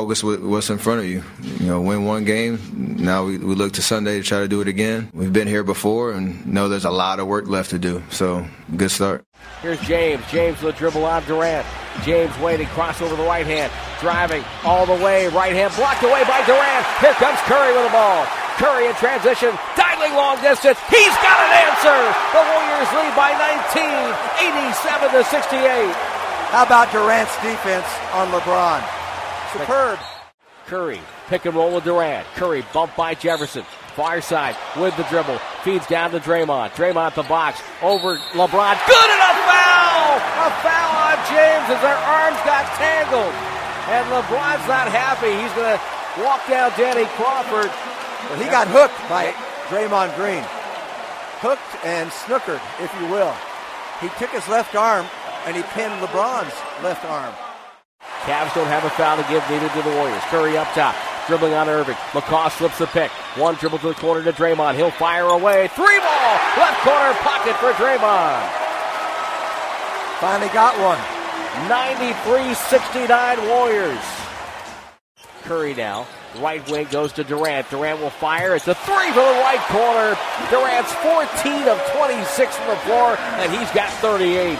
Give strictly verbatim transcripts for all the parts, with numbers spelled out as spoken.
focus with what's in front of you. You know, win one game. Now we, we look to Sunday to try to do it again. We've been here before and know there's a lot of work left to do. So, good start. Here's James. James with a dribble on Durant. James waiting, cross over the right hand, driving all the way, right hand blocked away by Durant. Here comes Curry with the ball. Curry in transition, dialing long distance. He's got an answer. The Warriors lead by nineteen, eighty-seven to sixty-eight. How about Durant's defense on LeBron? Superb. Curry, pick and roll with Durant. Curry bumped by Jefferson. Far side with the dribble. Feeds down to Draymond. Draymond the box. Over LeBron. Good, and a foul! A foul on James as their arms got tangled. And LeBron's not happy. He's going to walk down Danny Crawford. Well, he got hooked by Draymond Green. Hooked and snookered, if you will. He took his left arm and he pinned LeBron's left arm. Cavs don't have a foul to give, neither do the Warriors. Curry up top. Dribbling on Irving. McCaw slips the pick. One dribble to the corner to Draymond. He'll fire away. Three ball. Left corner pocket for Draymond. Finally got one. ninety-three sixty-nine Warriors. Curry now. Right wing goes to Durant. Durant will fire. It's a three for the right corner. Durant's fourteen of twenty-six from the floor, and he's got thirty-eight.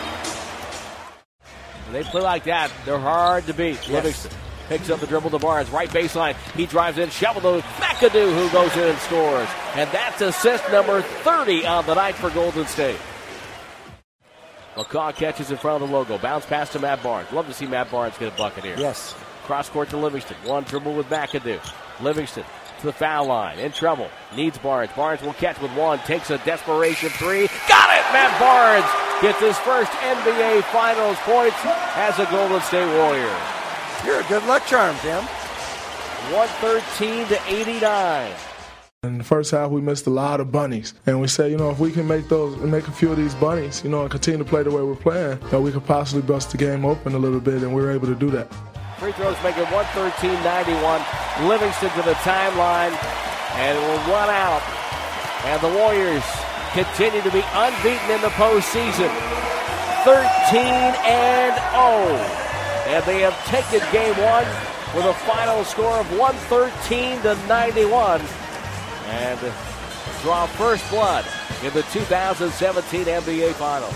When they play like that, they're hard to beat. Yes. Livingston picks up the dribble to Barnes, right baseline. He drives in, shovel to McAdoo, who goes in and scores. And that's assist number thirty on the night for Golden State. McCaw catches in front of the logo. Bounce pass to Matt Barnes. Love to see Matt Barnes get a bucket here. Yes. Cross court to Livingston. One dribble with McAdoo. Livingston to the foul line. In trouble. Needs Barnes. Barnes will catch with one. Takes a desperation three. Got it! Matt Barnes gets his first N B A Finals points as a Golden State Warrior. You're a good luck charm, Tim. one thirteen to eighty-nine. In the first half, we missed a lot of bunnies. And we said, you know, if we can make those, make a few of these bunnies, you know, and continue to play the way we're playing, you know, we could possibly bust the game open a little bit, and we were able to do that. Free throws make it one thirteen ninety-one. Livingston to the timeline, and it will run out. And the Warriors continue to be unbeaten in the postseason. thirteen and oh. And they have taken game one with a final score of one thirteen to ninety-one. And draw first blood in the two thousand seventeen N B A Finals.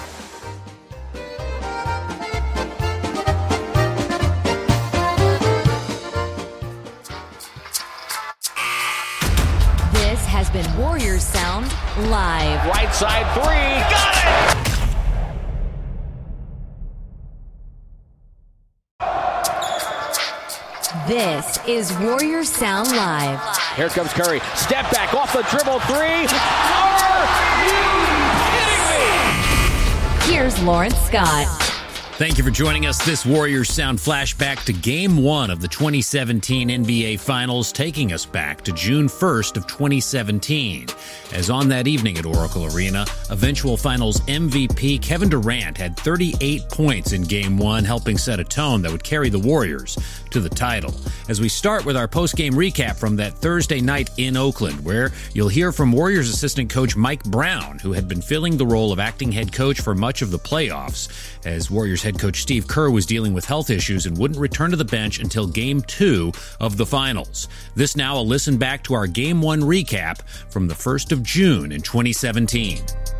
This has been Warriors Sound Live. Right side three. Got it! This is Warriors Sound Live. Here comes Curry. Step back off the dribble three. Are you kidding me? Here's Lawrence Scott. Thank you for joining us. This Warriors Sound flashback to Game one of the twenty seventeen N B A Finals, taking us back to June first of twenty seventeen. As on that evening at Oracle Arena, eventual Finals M V P Kevin Durant had thirty-eight points in Game one, helping set a tone that would carry the Warriors to the title. As we start with our post-game recap from that Thursday night in Oakland, where you'll hear from Warriors assistant coach Mike Brown, who had been filling the role of acting head coach for much of the playoffs, as Warriors head coach Steve Kerr was dealing with health issues and wouldn't return to the bench until Game two of the Finals. This now a listen back to our Game one recap from the first of June in twenty seventeen.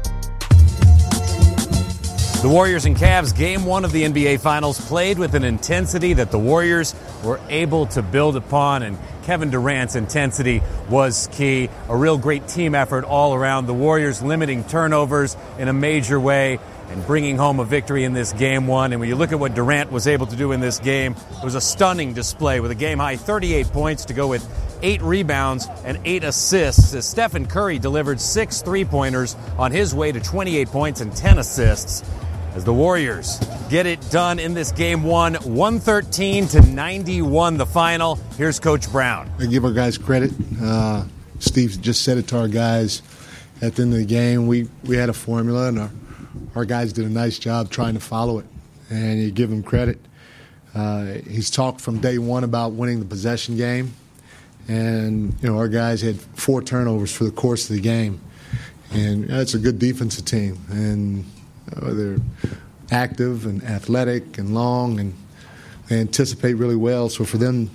The Warriors and Cavs Game one of the N B A Finals played with an intensity that the Warriors were able to build upon, and Kevin Durant's intensity was key. A real great team effort all around. The Warriors limiting turnovers in a major way and bringing home a victory in this Game one. And when you look at what Durant was able to do in this game, it was a stunning display with a game-high thirty-eight points to go with eight rebounds and eight assists, as Stephen Curry delivered six three-pointers on his way to twenty-eight points and ten assists. As the Warriors get it done in this Game one, one thirteen to ninety-one the final. Here's Coach Brown. I give our guys credit. Uh, Steve just said it to our guys at the end of the game. We, we had a formula, and our, our guys did a nice job trying to follow it, and you give him credit. Uh, he's talked from day one about winning the possession game, and you know our guys had four turnovers for the course of the game, and that's a good defensive team, and uh, they're active and athletic and long, and they anticipate really well. So for them